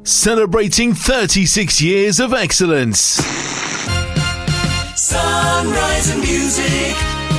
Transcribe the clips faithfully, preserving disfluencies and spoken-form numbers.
celebrating thirty-six years of excellence. Sunrise and Music.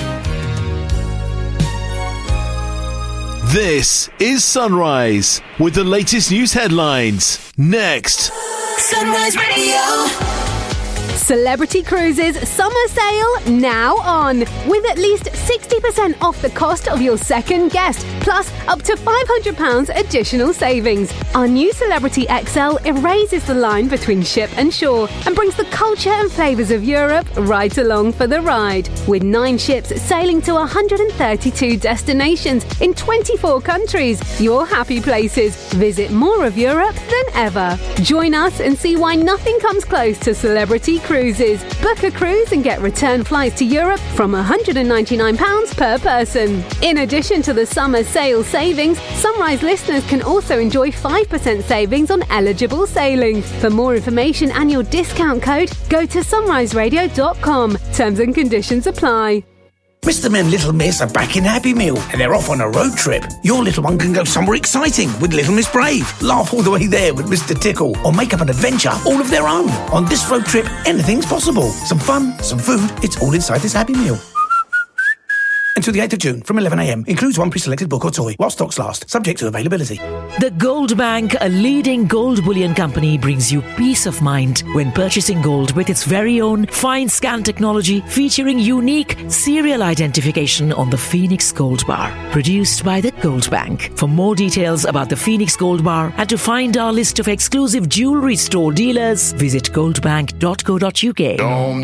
This is Sunrise with the latest news headlines. Next. Sunrise Radio. Celebrity Cruises summer sale now on, with at least sixty percent off the cost of your second guest, plus up to five hundred pounds additional savings. Our new Celebrity X L erases the line between ship and shore and brings the culture and flavours of Europe right along for the ride. With nine ships sailing to one hundred thirty-two destinations in twenty-four countries, your happy places. Visit more of Europe than ever. Join us and see why nothing comes close to Celebrity Cruises. Book a cruise and get return flights to Europe from one hundred ninety-nine pounds per person. In addition to the summer sale savings, Sunrise listeners can also enjoy five percent savings on eligible sailings. For more information and your discount code, go to sunrise radio dot com. Terms and conditions apply. Mister and Little Miss are back in Happy Meal and they're off on a road trip. Your little one can go somewhere exciting with Little Miss Brave, laugh all the way there with Mister Tickle, or make up an adventure all of their own. On this road trip, anything's possible. Some fun, some food, it's all inside this Happy Meal. Until the eighth of June from eleven a m. Includes one pre-selected book or toy while stocks last, subject to availability. The Gold Bank, a leading gold bullion company, brings you peace of mind when purchasing gold with its very own fine scan technology featuring unique serial identification on the Phoenix Gold Bar. Produced by the Gold Bank. For more details about the Phoenix Gold Bar and to find our list of exclusive jewellery store dealers, visit goldbank dot co dot uk. With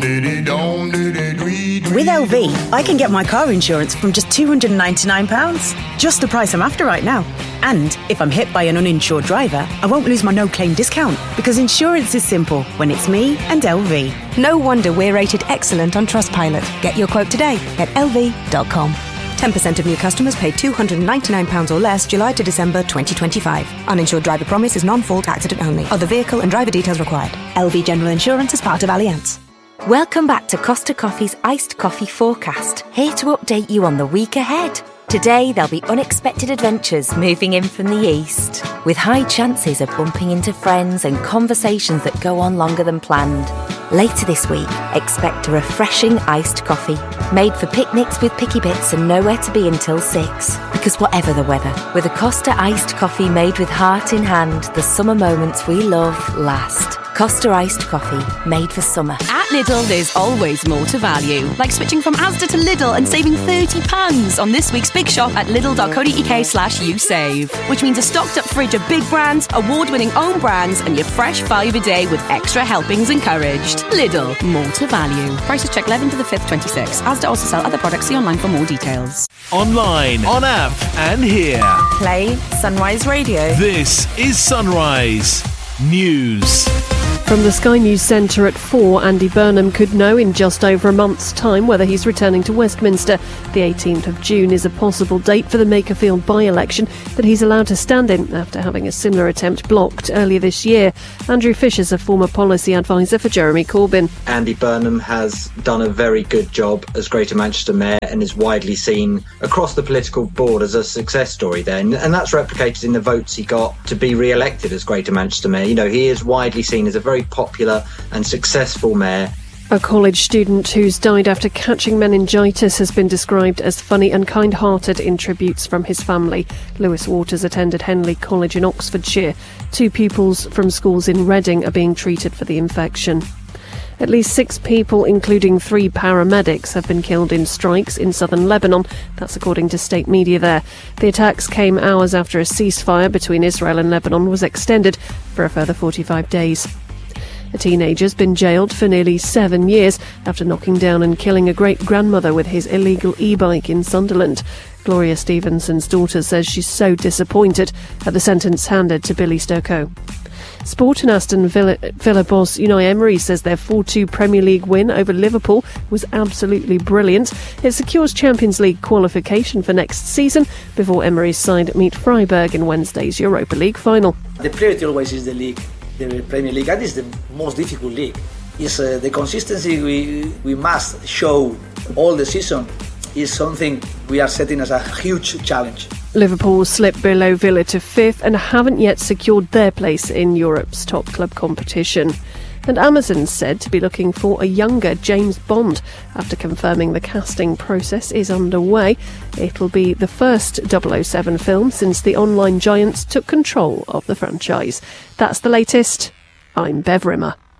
L V, I can get my car insurance from just two hundred ninety-nine pounds. Just the price I'm after right now. And if I'm hit by an uninsured driver, I won't lose my no-claim discount, because insurance is simple when it's me and L V. No wonder we're rated excellent on Trustpilot. Get your quote today at L V dot com. ten percent of new customers pay two hundred ninety-nine pounds or less July to December twenty twenty-five. Uninsured driver promise is non-fault accident only. Other vehicle and driver details required. L V General Insurance is part of Allianz. Welcome back to Costa Coffee's Iced Coffee Forecast, here to update you on the week ahead. Today, there'll be unexpected adventures moving in from the east, with high chances of bumping into friends and conversations that go on longer than planned. Later this week, expect a refreshing iced coffee, made for picnics with picky bits and nowhere to be until six. Because whatever the weather, with a Costa iced coffee made with heart in hand, the summer moments we love last. Costa iced coffee, made for summer. At Lidl, there's always more to value. Like switching from Asda to Lidl and saving thirty pounds on this week's big shop at lidl dot co dot uk slash you save. Which means a stocked up fridge of big brands, award-winning own brands, and your fresh five a day with extra helpings encouraged. Lidl, more to value. Prices check eleventh to the fifth, twenty-six. Asda also sell other products. See online for more details. Online, on app, and here. Play Sunrise Radio. This is Sunrise News. From the Sky News Centre at four, Andy Burnham could know in just over a month's time whether he's returning to Westminster. The eighteenth of June is a possible date for the Makerfield by-election that he's allowed to stand in after having a similar attempt blocked earlier this year. Andrew Fisher's a former policy advisor for Jeremy Corbyn. Andy Burnham has done a very good job as Greater Manchester Mayor and is widely seen across the political board as a success story there. And that's replicated in the votes he got to be re-elected as Greater Manchester Mayor. You know, he is widely seen as a very popular and successful mayor. A college student who's died after catching meningitis has been described as funny and kind-hearted in tributes from his family. Lewis Waters attended Henley College in Oxfordshire. Two pupils from schools in Reading are being treated for the infection. At least six people, including three paramedics, have been killed in strikes in southern Lebanon. That's according to state media there. The attacks came hours after a ceasefire between Israel and Lebanon was extended for a further forty-five days. A teenager's been jailed for nearly seven years after knocking down and killing a great-grandmother with his illegal e-bike in Sunderland. Gloria Stevenson's daughter says she's so disappointed at the sentence handed to Billy Stokoe. Sport and Aston Villa, Villa boss Unai Emery says their four two Premier League win over Liverpool was absolutely brilliant. It secures Champions League qualification for next season before Emery's side meet Freiburg in Wednesday's Europa League final. The priority always is the league, the Premier League, and it's the most difficult league. It's uh, the consistency we we must show all the season. is something we are setting as a huge challenge. Liverpool slipped below Villa to fifth and haven't yet secured their place in Europe's top club competition. And Amazon's said to be looking for a younger James Bond after confirming the casting process is underway. It'll be the first double oh seven film since the online giants took control of the franchise. That's the latest. I'm Bev Rimmer.